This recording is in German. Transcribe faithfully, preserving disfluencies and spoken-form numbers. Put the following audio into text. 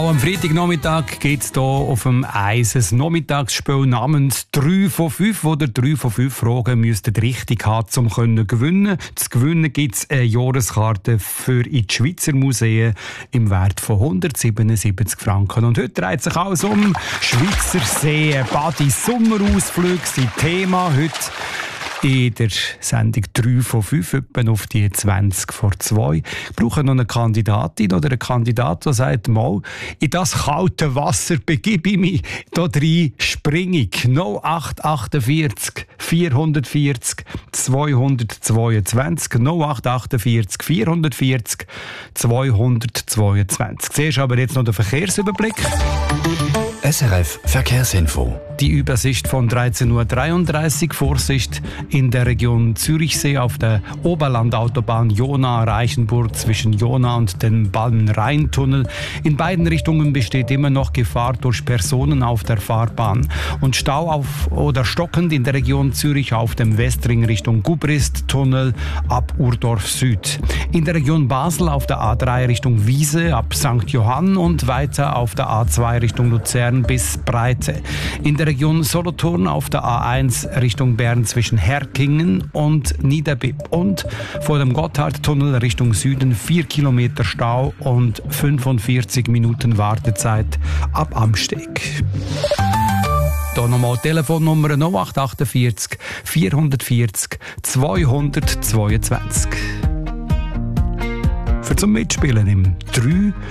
Auch am Freitagnachmittag gibt es hier auf dem Eis ein Nachmittagsspiel namens drei von fünf, wo ihr drei von fünf Fragen müsstet richtig haben, um zu gewinnen. Zu gewinnen gibt es eine Jahreskarte für in die Schweizer Museen im Wert von hundertsiebenundsiebzig Franken. Und heute dreht sich alles um Schweizer Seen, Badi, Sommerausflüge sind Thema heute. In der Sendung drei von fünf, etwa auf die zwanzig vor zwei. Ich brauche noch eine Kandidatin oder einen Kandidat, der sagt, mal, in das kalte Wasser begebe ich mich, da rein springe ich. null acht achtundvierzig vierhundertvierzig zweihundertzweiundzwanzig null acht achtundvierzig vierhundertvierzig zweihundertzweiundzwanzig. Zuerst aber jetzt noch der Verkehrsüberblick. S R F Verkehrsinfo. Die Übersicht von dreizehn Uhr dreiunddreißig. Vorsicht in der Region Zürichsee auf der Oberlandautobahn Jona-Reichenburg zwischen Jona und dem Ballen-Rhein-Tunnel. In beiden Richtungen besteht immer noch Gefahr durch Personen auf der Fahrbahn. Und Stau auf oder stockend in der Region Zürich auf dem Westring Richtung Gubrist-Tunnel ab Urdorf Süd. In der Region Basel auf der A drei Richtung Wiese ab Sankt Johann und weiter auf der A zwei Richtung Luzern bis Breite. In der Region Solothurn auf der A eins Richtung Bern zwischen Herkingen und Niederbipp und vor dem Gotthardtunnel Richtung Süden vier Kilometer Stau und fünfundvierzig Minuten Wartezeit ab Amsteg. Hier nochmal Telefonnummer null acht achtundvierzig vierhundertvierzig zweihundertzweiundzwanzig. Für zum Mitspielen im drei